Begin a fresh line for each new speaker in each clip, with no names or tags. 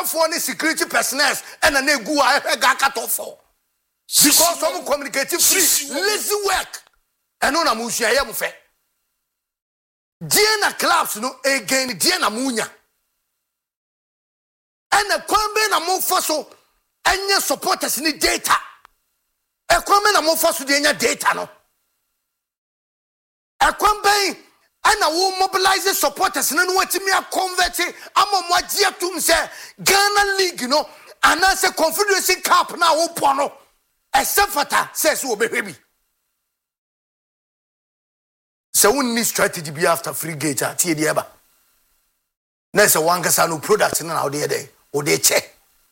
for the security personnel and a negu I got for. Because some communicative free lazy work. And on a musia yamufe. Diana clubs no again Diana Munya. And a kwambe na mo faso anya supporters ni data. E kwambe na mo faso de anya data no. E kwambe ana wo mobilize supporters na no watimi a convert amomwa gia tum se Ghana League no anase Confederation Cup na wo po no. Esefata says wo behwebi. So we need strategy be after free gate at Tiediaba. Next one kasa no product na how dey o dey check.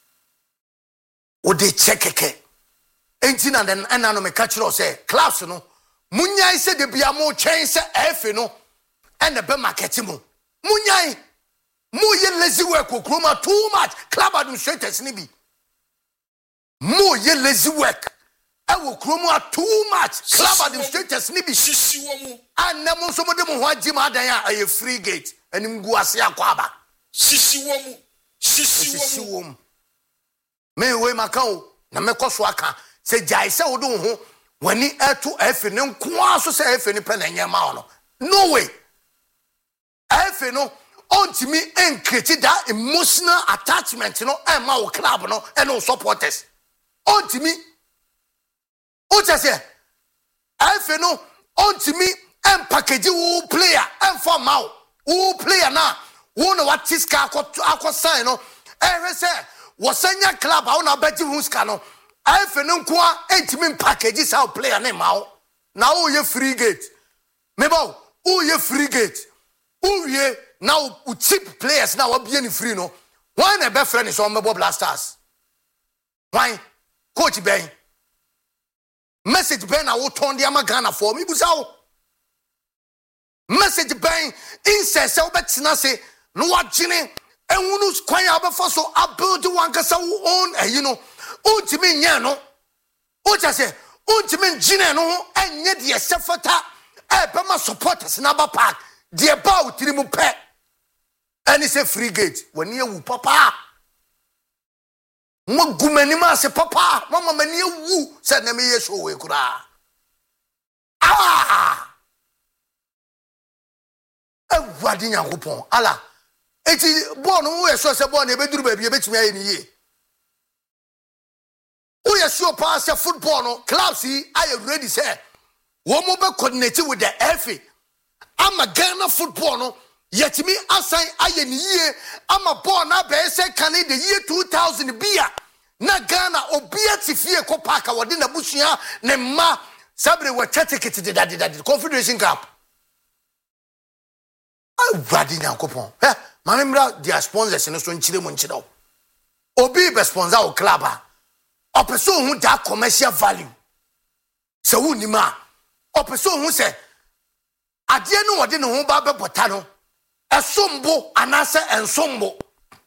O dey check keke. Enti na den na no me catch you say class no. Munyai say de bia mo chen say efe no. And the be market mo. Munyai. Mo ye lazy work okroma too much. Club administrators ni bi. Mo ye lazy work. I will chroma too much. Club administrators ni bi sisi womu. And nemo so mo de mo ho agima dan a free gate. Enim gu ase akwaba. Sisi womu. Sisi womu. Me we maka o na me koso aka. Se jai se wo do ho wani eto efe ne nko aso se efe ne pe na nyema no. No way. Efe no ontimi encreate that emotional attachment no e ma wo club no e no supporters. Ontimi o say efe no ontimi package wo player and for mau wo player na wo no what tiska akọ sign no ehwe say wo sanya club a wo na beti huska no efe no nko a entimi package sa player na mau na wo ye free gate mebo wo ye free gate wo ye now cheap players now be any free no why na be friend is on mebo blasters why coach Ben message Ben a wo ton dia magana for me busa wo message Ben insert say obetina say no wagene enhunu kwan abefa so build one kasa wo own you know untimi nya no o cha say untimi gene no enye de sefata bema supporters na ba park de ba utiri mu pe any say free gate when you wu papa mo gumani ma se papa mama mani wu say na me yeso we kura awadi nyankopon ala eti ball no we so say ball na be duru ba bi e betimi aye ni ye we are sure pass football no clubs are ready say wo mo be coordinate with the FA ama Ghana football no yetimi assign aye ni ye ama ball na be say can the year 2000 bia na Ghana obia tifie ko park wode na busua ne ma sabre we ticket de Confederation Cup awadi nyankopon mamemra dia sponsors no so nchire mo nchire obi be sponsor o club a person who that commercial value so who ni ma o person who say ade no wode ne ho ba be bota no esombo anase ensombo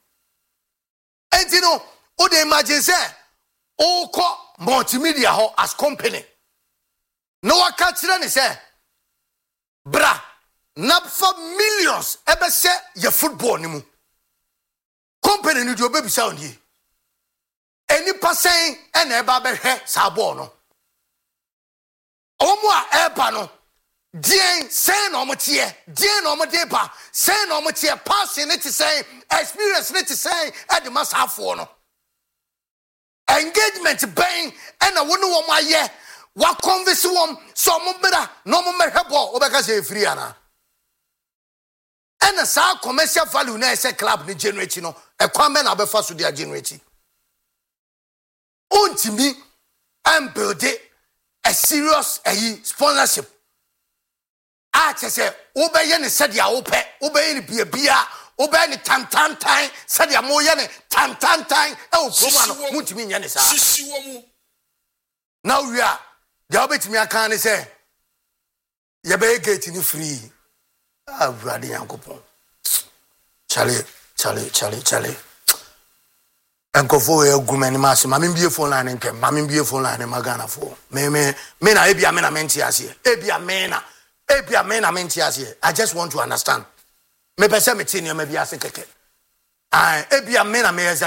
enti no o dey imagine say o ko multimedia ho as company no waka kire ne say bra na for millions ebe say your football ni mu company ni do obebi sound here any person and eba be hwe sa ball no omo a eba no dien say no mo tie dien no mo dey pa say no mo tie passing it say experience it say at the mass half no engagement ben and a wonu wo maye wa converse wom so mo bra no mo mehwe ball obeka say free ana and a sa commercial value na say club ni generate no e kwame na befa so dia generate untimi and build a serious sponsorship. I say, obey any said ya ope, obey any bia, obey any time, said ya moyane, time, oh, Romano, Muntimi Yanisa. Now we are, the obey me, I can't say, ya be getting free. Ah, Brady Uncle Charlie. Enko fo e gumani masi mami bie phone line nke mami bie phone line magana fo me na ebia me na menti ase ebia me na menti ase I just want to understand me pese me tini me bia se keke ebia me na me